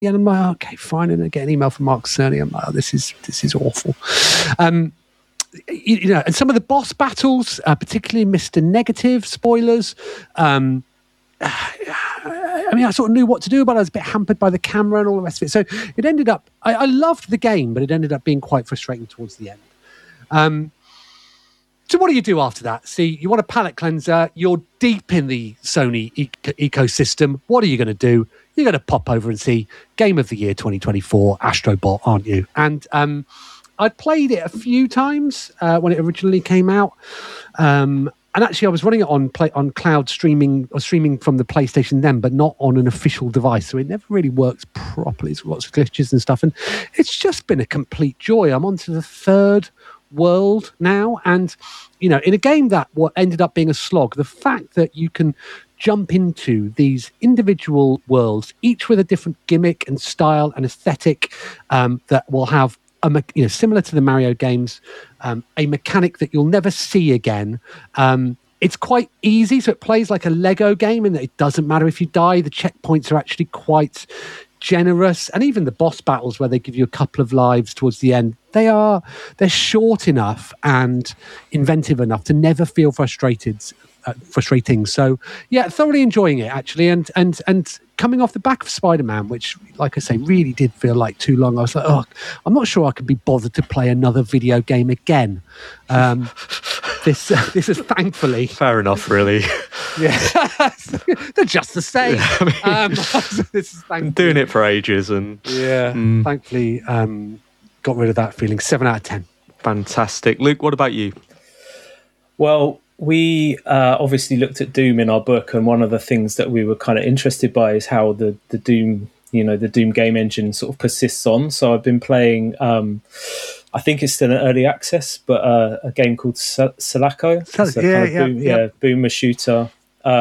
And I'm like, okay, fine. And I get an email from Mark Cerny. I'm like, oh, this is awful. And some of the boss battles, particularly Mr. Negative, spoilers. I sort of knew what to do, but I was a bit hampered by the camera and all the rest of it. So it ended up, I loved the game, but it ended up being quite frustrating towards the end. So what do you do after that? See, you want a palate cleanser. You're deep in the Sony ecosystem. What are you going to do? You're going to pop over and see Game of the Year 2024, Astro Bot, aren't you? And I'd played it a few times when it originally came out. And actually, I was running it on cloud streaming or streaming from the PlayStation then, but not on an official device. So it never really works properly. It's got lots of glitches and stuff. And it's just been a complete joy. I'm on to the third world now. And, in a game that what ended up being a slog, the fact that you can jump into these individual worlds, each with a different gimmick and style and aesthetic that will have similar to the Mario games, a mechanic that you'll never see again. It's quite easy, so it plays like a Lego game in that it doesn't matter if you die. The checkpoints are actually quite generous, and even the boss battles where they give you a couple of lives towards the end, they're short enough and inventive enough to never feel frustrating. So yeah, thoroughly enjoying it actually, and coming off the back of Spider-Man, which, like I say, really did feel like too long. I was like, oh, I'm not sure I could be bothered to play another video game again. This is thankfully fair enough, really. Yeah, they're just the same. Yeah, this is been doing it for ages, and thankfully got rid of that feeling. 7 out of 10. Fantastic, Luke. What about you? Well, we obviously looked at Doom in our book, and one of the things that we were kind of interested by is how the Doom, the Doom game engine sort of persists on. So I've been playing, I think it's still in early access, but a game called Sulaco. Boomer shooter,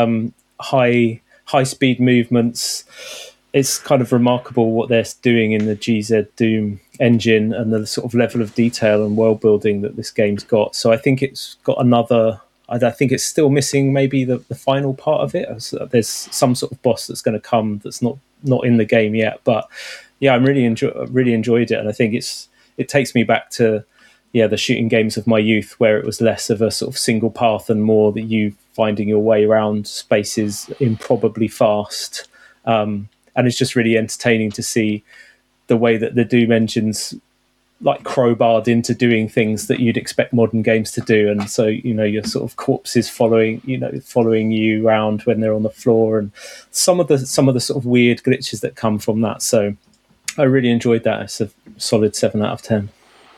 high speed movements. It's kind of remarkable what they're doing in the GZ Doom engine and the sort of level of detail and world building that this game's got. So I think it's got another. I think it's still missing maybe the final part of it. There's some sort of boss that's going to come that's not in the game yet. But yeah, I'm really enjoyed it, and I think it takes me back to the shooting games of my youth, where it was less of a sort of single path and more that you finding your way around spaces improbably fast. And it's just really entertaining to see the way that the Doom engine's like crowbarred into doing things that you'd expect modern games to do, and so your sort of corpses following you around when they're on the floor, and some of the sort of weird glitches that come from that. So I really enjoyed that. It's a solid 7 out of 10.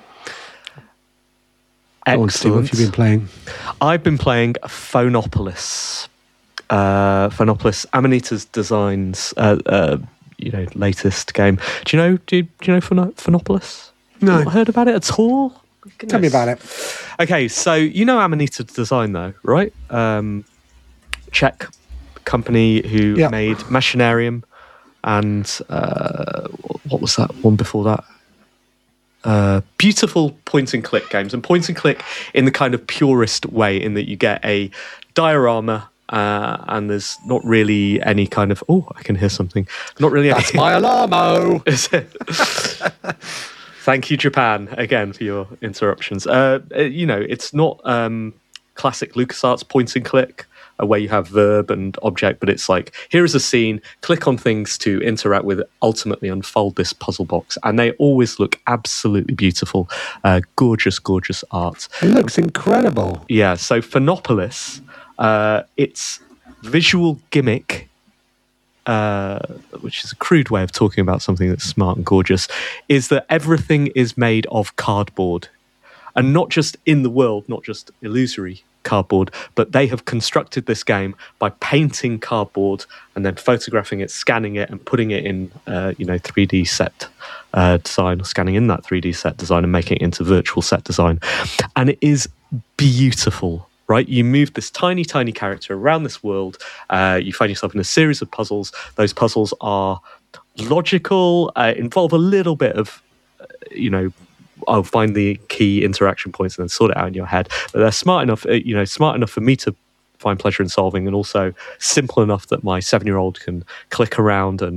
Excellent. Steve, what have you been playing? I've been playing Phonopolis. Phonopolis, Amanita's Designs, latest game. Do you know Phonopolis? No. Not heard about it at all? Goodness. Tell me about it. Okay, so Amanita Design, though, right? Czech company who made Machinarium and what was that one before that? Beautiful point-and-click games. And point-and-click in the kind of purest way, in that you get a diorama and there's not really any kind of... Oh, I can hear something. Not really... That's my alarmo! Is it? Thank you, Japan, again, for your interruptions. It's not classic LucasArts point and click, where you have verb and object, but it's like, here is a scene, click on things to interact with, ultimately unfold this puzzle box. And they always look absolutely beautiful. Gorgeous, gorgeous art. It looks incredible. Yeah, so Phonopolis, its visual gimmick, which is a crude way of talking about something that's smart and gorgeous, is that everything is made of cardboard. And not just in the world, not just illusory cardboard, but they have constructed this game by painting cardboard and then photographing it, scanning it, and putting it in 3D set design, or scanning in that 3D set design and making it into virtual set design. And it is beautiful. Right, you move this tiny, tiny character around this world. You find yourself in a series of puzzles. Those puzzles are logical, involve a little bit of, I'll find the key interaction points and then sort it out in your head. But they're smart enough for me to find pleasure in solving, and also simple enough that my 7-year-old can click around and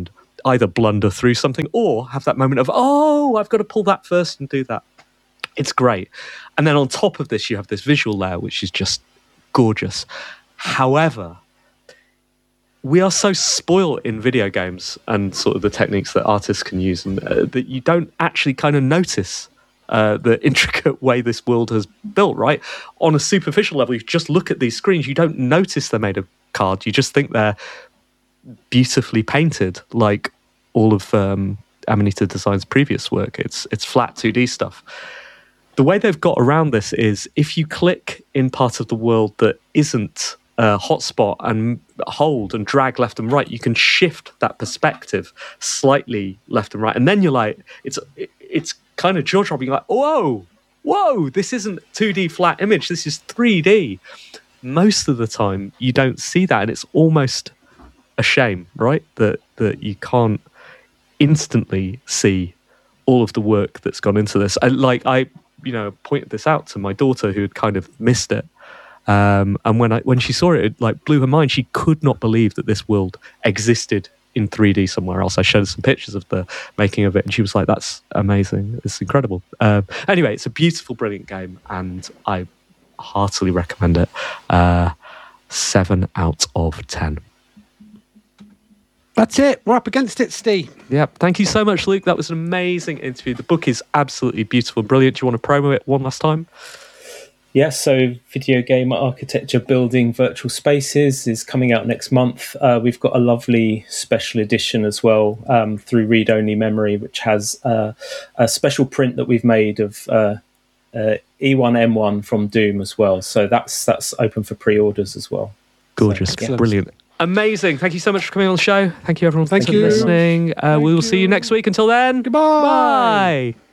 either blunder through something or have that moment of, oh, I've got to pull that first and do that. It's great. And then on top of this, you have this visual layer, which is just gorgeous. However, we are so spoiled in video games and sort of the techniques that artists can use, and that you don't actually kind of notice the intricate way this world has built, right? On a superficial level, you just look at these screens, you don't notice they're made of card. You just think they're beautifully painted, like all of Amanita Design's previous work. It's flat 2D stuff. The way they've got around this is if you click in part of the world that isn't a hotspot and hold and drag left and right, you can shift that perspective slightly left and right. And then you're like, it's kind of jaw-dropping. You're like, whoa, this isn't 2D flat image. This is 3D. Most of the time, you don't see that. And it's almost a shame, right? That you can't instantly see all of the work that's gone into this. I pointed this out to my daughter who had kind of missed it. And when she saw it, it like blew her mind. She could not believe that this world existed in 3D somewhere else. I showed some pictures of the making of it, and she was like, "That's amazing! It's incredible." Anyway, it's a beautiful, brilliant game, and I heartily recommend it. 7 out of 10. That's it. We're up against it, Steve. Yeah. Thank you so much, Luke. That was an amazing interview. The book is absolutely beautiful and brilliant. Do you want to promo it one last time? Yeah, so Video Game Architecture Building Virtual Spaces is coming out next month. We've got a lovely special edition as well through Read Only Memory, which has a special print that we've made of E1M1 from Doom as well. So that's open for pre-orders as well. Gorgeous. So, yeah. Brilliant. Amazing. Thank you so much for coming on the show. Thank you, everyone. Thank for you. listening. We will see you next week. Until then, Goodbye. Bye.